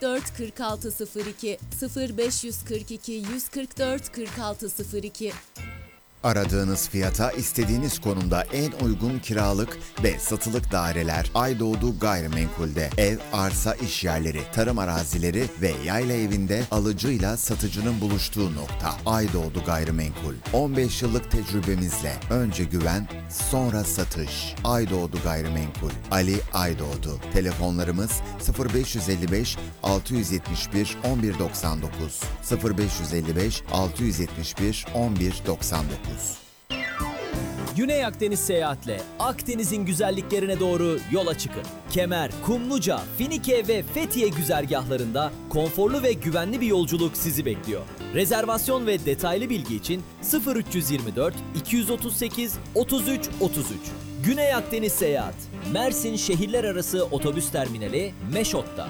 144 4602 0542 144 4602. Aradığınız fiyata istediğiniz konumda en uygun kiralık ve satılık daireler Aydoğdu Gayrimenkul'de. Ev, arsa, işyerleri, tarım arazileri ve yayla evinde alıcıyla satıcının buluştuğu nokta. Aydoğdu Gayrimenkul. 15 yıllık tecrübemizle önce güven, sonra satış. Aydoğdu Gayrimenkul. Ali Aydoğdu. Telefonlarımız 0555 671 1199 0555 671 1199. Güney Akdeniz seyahatle Akdeniz'in güzelliklerine doğru yola çıkın. Kemer, Kumluca, Finike ve Fethiye güzergahlarında konforlu ve güvenli bir yolculuk sizi bekliyor. Rezervasyon ve detaylı bilgi için 0324 238 33 33. Güney Akdeniz Seyahat, Mersin Şehirler Arası Otobüs Terminali Meşot'ta.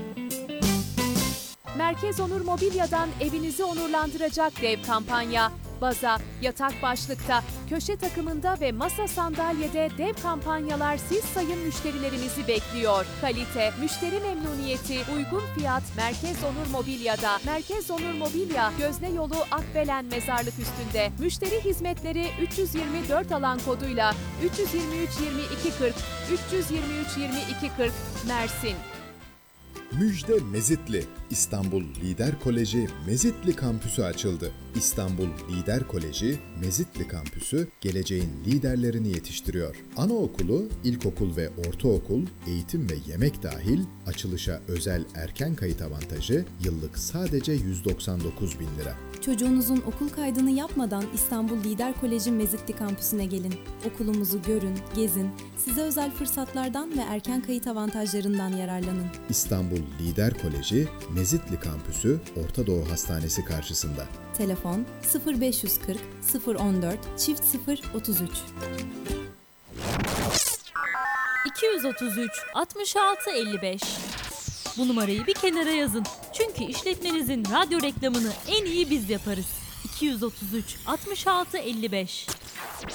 Merkez Onur Mobilya'dan evinizi onurlandıracak dev kampanya. Baza, yatak başlıkta, köşe takımında ve masa sandalyede dev kampanyalar siz sayın müşterilerimizi bekliyor. Kalite, müşteri memnuniyeti, uygun fiyat Merkez Onur Mobilya'da. Merkez Onur Mobilya, Gözne Yolu Akbelen Mezarlık üstünde. Müşteri hizmetleri 324 alan koduyla 323 22 40, 323 22 40 Mersin. Müjde Mezitli. İstanbul Lider Koleji Mezitli Kampüsü açıldı. İstanbul Lider Koleji Mezitli Kampüsü geleceğin liderlerini yetiştiriyor. Anaokulu, ilkokul ve ortaokul, eğitim ve yemek dahil açılışa özel erken kayıt avantajı yıllık sadece 199 bin lira. Çocuğunuzun okul kaydını yapmadan İstanbul Lider Koleji Mezitli Kampüsü'ne gelin. Okulumuzu görün, gezin, size özel fırsatlardan ve erken kayıt avantajlarından yararlanın. İstanbul Lider Koleji Mezitli Kampüsü Orta Doğu Hastanesi karşısında. Telefon 0540 014 0033. 233 66 55. Bu numarayı bir kenara yazın. Çünkü işletmenizin radyo reklamını en iyi biz yaparız. 233 66 55.